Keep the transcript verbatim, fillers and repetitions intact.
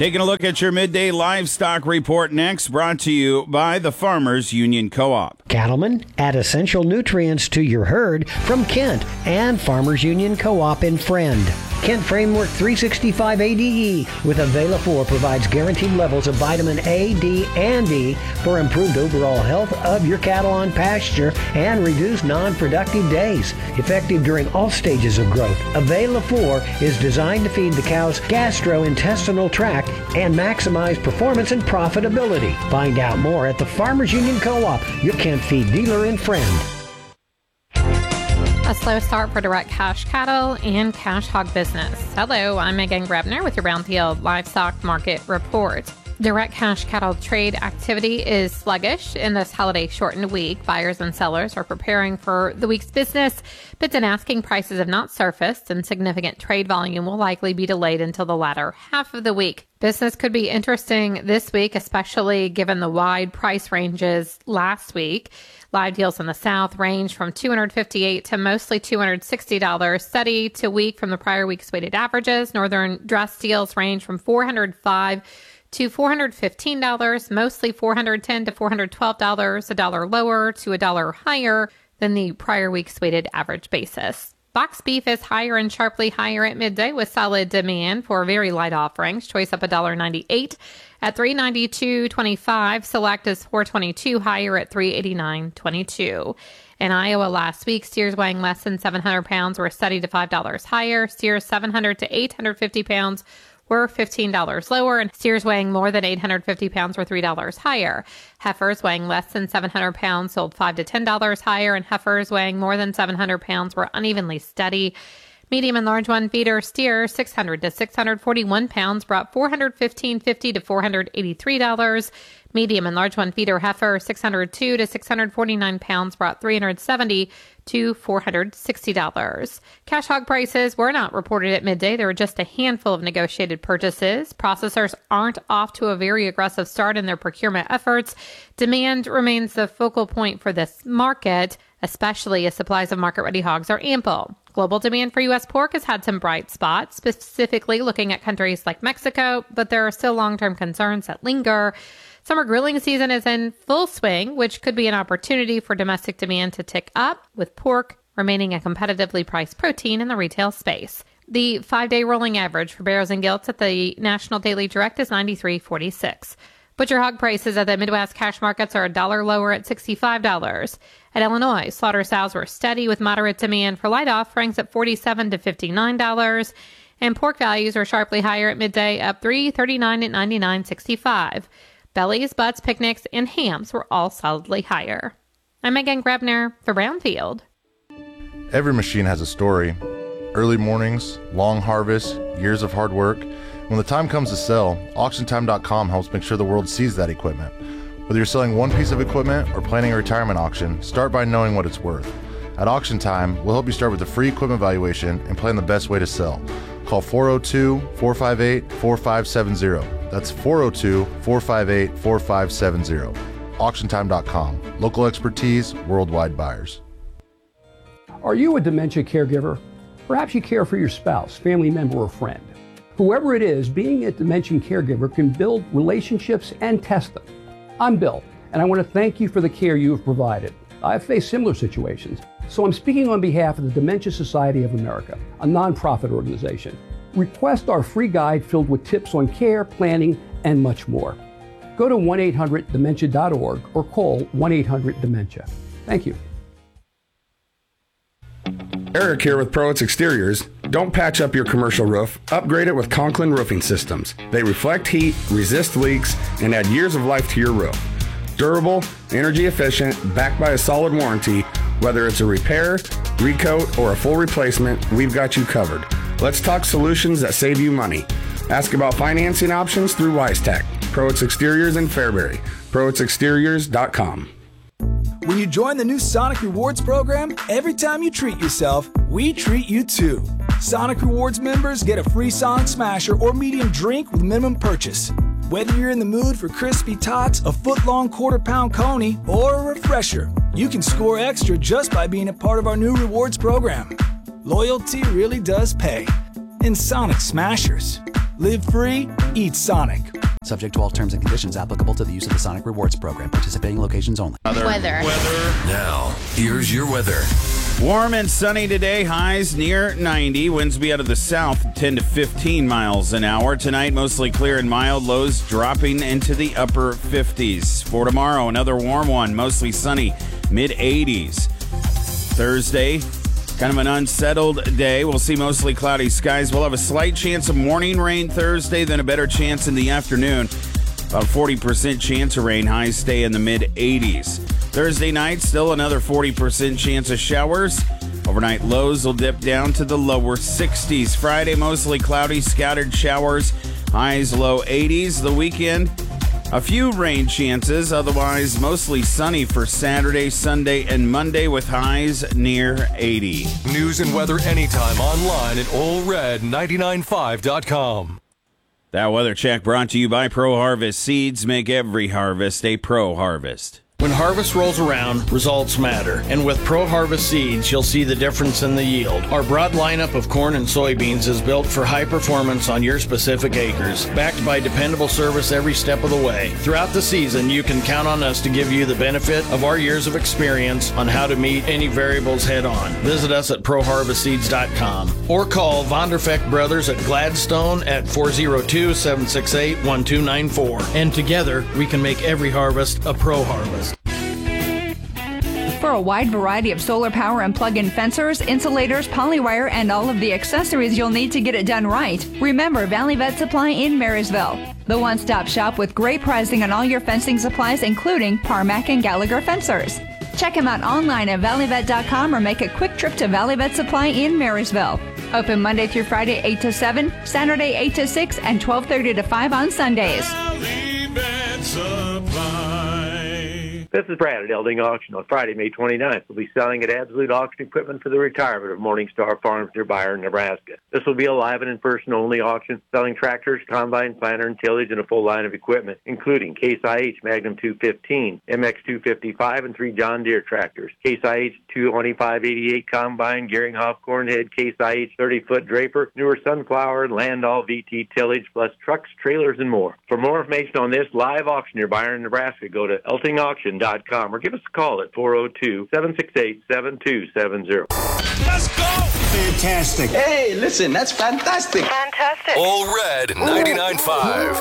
Taking a look at your midday livestock report next, brought to you by the Farmers Union Co-op. Cattlemen, add essential nutrients to your herd from Kent and Farmers Union Co-op in Friend. Kent Framework three sixty-five A D E with Avela-four provides guaranteed levels of vitamin A, D, and E for improved overall health of your cattle on pasture and reduced non-productive days. Effective during all stages of growth, Avela-four is designed to feed the cow's gastrointestinal tract and maximize performance and profitability. Find out more at the Farmers Union Co-op, your Kent feed dealer and friend. A slow start for direct cash cattle and cash hog business. Hello, I'm Megan Grebner with your Brownfield Livestock Market Report. Direct cash cattle trade activity is sluggish in this holiday-shortened week. Buyers and sellers are preparing for the week's business. Bids and asking prices have not surfaced, and significant trade volume will likely be delayed until the latter half of the week. Business could be interesting this week, especially given the wide price ranges last week. Live deals in the South range from two hundred fifty-eight dollars to mostly two hundred sixty dollars, steady to weak from the prior week's weighted averages. Northern dress deals range from four hundred five dollars to four hundred fifteen dollars, mostly four hundred ten dollars to four hundred twelve dollars, a dollar lower to a dollar higher than the prior week's weighted average basis. Box beef is higher and sharply higher at midday with solid demand for very light offerings. Choice up one dollar ninety-eight at three ninety-two twenty-five. Select is four twenty-two higher at three eighty-nine twenty-two. In Iowa last week, steers weighing less than seven hundred pounds were steady to five dollars higher. Steers seven hundred to eight hundred fifty pounds were fifteen dollars lower, and steers weighing more than eight hundred fifty pounds were three dollars higher. Heifers weighing less than seven hundred pounds sold five to ten dollars higher, and heifers weighing more than seven hundred pounds were unevenly steady. Medium and large one feeder steer six hundred to six hundred forty-one pounds brought four hundred fifteen fifty to four hundred eighty-three dollars. Medium and large one feeder heifer six hundred two to six hundred forty-nine pounds brought three hundred seventy to four hundred sixty dollars. Cash hog prices were not reported at midday. There were just a handful of negotiated purchases. Processors aren't off to a very aggressive start in their procurement efforts. Demand remains the focal point for this market, especially as supplies of market-ready hogs are ample. Global demand for U S pork has had some bright spots, specifically looking at countries like Mexico, but there are still long-term concerns that linger. Summer grilling season is in full swing, which could be an opportunity for domestic demand to tick up, with pork remaining a competitively priced protein in the retail space. The five-day rolling average for barrows and gilts at the National Daily Direct is ninety-three forty-six. Butcher hog prices at the Midwest cash markets are a dollar lower at sixty-five dollars. At Illinois, slaughter sows were steady with moderate demand for light offerings at forty-seven to fifty-nine dollars, and pork values are sharply higher at midday, up three thirty-nine at ninety-nine sixty-five. Bellies, butts, picnics, and hams were all solidly higher. I'm Megan Grebner for Brownfield. Every machine has a story. Early mornings, long harvests, years of hard work. When the time comes to sell, auction time dot com helps make sure the world sees that equipment. Whether you're selling one piece of equipment or planning a retirement auction, start by knowing what it's worth. At Auction Time, we'll help you start with a free equipment valuation and plan the best way to sell. Call four oh two, four five eight, four five seven zero. That's four oh two, four five eight, four five seven zero. auction time dot com. Local expertise, worldwide buyers. Are you a dementia caregiver? Perhaps you care for your spouse, family member, or friend. Whoever it is, being a dementia caregiver can build relationships and test them. I'm Bill, and I want to thank you for the care you have provided. I've faced similar situations, so I'm speaking on behalf of the Dementia Society of America, a nonprofit organization. Request our free guide filled with tips on care, planning, and much more. Go to one eight hundred dementia dot org or call one eight hundred dementia. Thank you. Eric here with Proitz Exteriors. Don't patch up your commercial roof. Upgrade it with Conklin Roofing Systems. They reflect heat, resist leaks, and add years of life to your roof. Durable, energy efficient, backed by a solid warranty. Whether it's a repair, recoat, or a full replacement, we've got you covered. Let's talk solutions that save you money. Ask about financing options through WiseTech. Proitz Exteriors in Fairbury. Proitz Exteriors dot com. When you join the new Sonic Rewards program, every time you treat yourself, we treat you too. Sonic Rewards members get a free Sonic Smasher or medium drink with minimum purchase. Whether you're in the mood for crispy tots, a foot-long quarter-pound coney, or a refresher, you can score extra just by being a part of our new rewards program. Loyalty really does pay. In Sonic Smashers. Live free, eat Sonic. Subject to all terms and conditions applicable to the use of the Sonic Rewards program. Participating locations only. Weather. Weather. Now, here's your weather. Warm and sunny today, highs near ninety. Winds be out of the south, ten to fifteen miles an hour. Tonight, mostly clear and mild. Lows dropping into the upper fifties. For tomorrow, another warm one, mostly sunny, mid eighties. Thursday, kind of an unsettled day. We'll see mostly cloudy skies. We'll have a slight chance of morning rain Thursday, then a better chance in the afternoon. About forty percent chance of rain. Highs stay in the mid eighties. Thursday night, still another forty percent chance of showers. Overnight lows will dip down to the lower sixties. Friday, mostly cloudy, scattered showers. Highs low eighties. The weekend, a few rain chances. Otherwise, mostly sunny for Saturday, Sunday, and Monday with highs near eighty. News and weather anytime online at Ole Red ninety-nine five dot com. That weather check brought to you by Pro Harvest Seeds. Make every harvest a Pro Harvest. When harvest rolls around, results matter. And with Pro Harvest Seeds, you'll see the difference in the yield. Our broad lineup of corn and soybeans is built for high performance on your specific acres, backed by dependable service every step of the way. Throughout the season, you can count on us to give you the benefit of our years of experience on how to meet any variables head on. Visit us at pro harvest seeds dot com or call Vonderfeck Brothers at Gladstone at four oh two, seven six eight, one two nine four. And together, we can make every harvest a Pro Harvest. For a wide variety of solar power and plug-in fencers, insulators, polywire, and all of the accessories you'll need to get it done right, remember Valley Vet Supply in Marysville. The one-stop shop with great pricing on all your fencing supplies, including Parmac and Gallagher fencers. Check them out online at valley vet dot com or make a quick trip to Valley Vet Supply in Marysville. Open Monday through Friday eight to seven, Saturday eight to six, and twelve thirty to five on Sundays. Valley Vet Supply. This is Brad at Elding Auction. On Friday, May twenty-ninth, we'll be selling at Absolute Auction equipment for the retirement of Morningstar Farms near Byron, Nebraska. This will be a live and in-person only auction, selling tractors, combine, planter, and tillage, and a full line of equipment, including Case I H Magnum two fifteen, M X two fifty-five, and three John Deere tractors. Case I H two twenty-five eighty-eight combine, Geringhoff Cornhead, Case I H thirty-foot Draper, newer Sunflower, Landall V T tillage, plus trucks, trailers, and more. For more information on this live auction near Byron, Nebraska, go to elting auction dot com or give us a call at four oh two, seven six eight, seven two seven zero. Let's go! Fantastic. Hey, listen, that's fantastic. Fantastic. Ole Red ninety-nine point five.